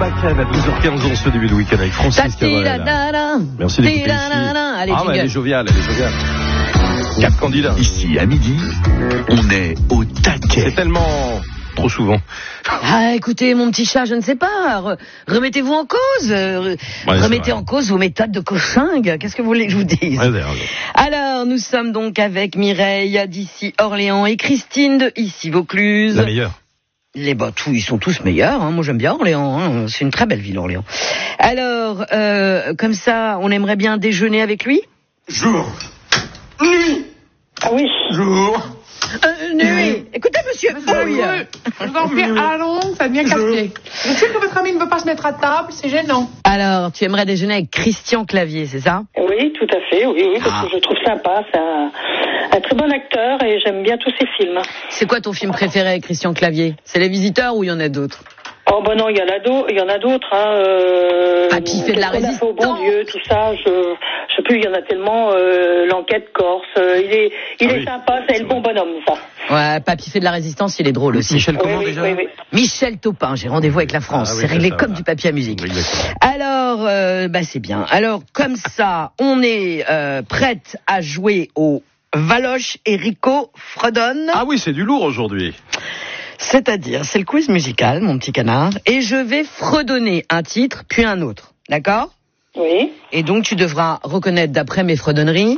Sébastien à 12h15 en ce début de week-end avec Francis Cabrel. Merci d'écouter ici. Allez, Ah ouais, elle est joviale, elle est joviale. 4 candidats. Ici, à midi, on est au taquet. C'est tellement trop souvent. Ah, écoutez, mon petit chat, je ne sais pas. Remettez-vous en cause. Remettez en cause vos méthodes de coching. Qu'est-ce que vous voulez que je vous dise? Alors, nous sommes donc avec Mireille d'ici Orléans et Christine de ici Vaucluse. La meilleure. Ils sont tous meilleurs. Hein. Moi, j'aime bien Orléans. Hein. C'est une très belle ville, Orléans. Alors, comme ça, on aimerait bien déjeuner avec lui. Jour. Nuit. Ah oui. Jour. Nuit. Écoutez, monsieur. Oui. Je vous en prie, à la longue, ça devient casse-pied. Je sais que votre ami ne veut pas se mettre à table, c'est gênant. Alors, tu aimerais déjeuner avec Christian Clavier, c'est ça? Oui, tout à fait, oui, parce que je le trouve sympa, c'est un très bon acteur et j'aime bien tous ses films. C'est quoi ton film préféré avec Christian Clavier? C'est Les Visiteurs ou il y en a d'autres? Oh ben non, il y en a d'autres. Hein, Papy fait de la résistance. Au bon Dieu, tout ça, je sais plus, il y en a tellement. L'enquête corse, il est sympa, c'est le bon bonhomme, ça. Ouais, Papy fait de la résistance, il est drôle aussi. Michel comment déjà? Oui. Michel Taupin, j'ai rendez-vous avec la France. C'est réglé comme du papier à musique. Oui, alors, c'est bien. Alors, comme ça, on est prête à jouer au Valoche et Rico fredonne. Ah oui, c'est du lourd aujourd'hui. C'est-à-dire, c'est le quiz musical, mon petit canard, et je vais fredonner un titre, puis un autre. D'accord? Oui. Et donc, tu devras reconnaître, d'après mes fredonneries,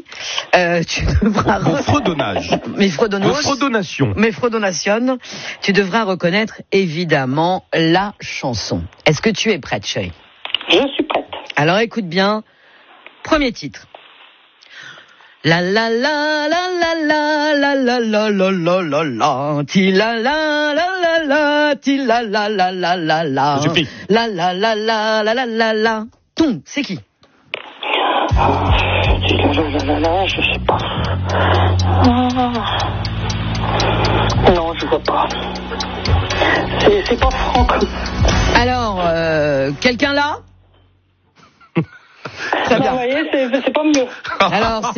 Mon fredonnage. Mes fredonnations. Mes fredonnations. Tu devras reconnaître, évidemment, la chanson. Est-ce que tu es prête, chérie? Je suis prête. Alors, écoute bien. Premier titre. La la la la la la la la la la la la ti la la la la la ti la la la la la la la la la la la la la la. Ton, c'est qui? Je sais pas. Non, je vois pas. C'est pas Franck. Alors, quelqu'un là? Très bien. Vous voyez, c'est pas mieux. Alors,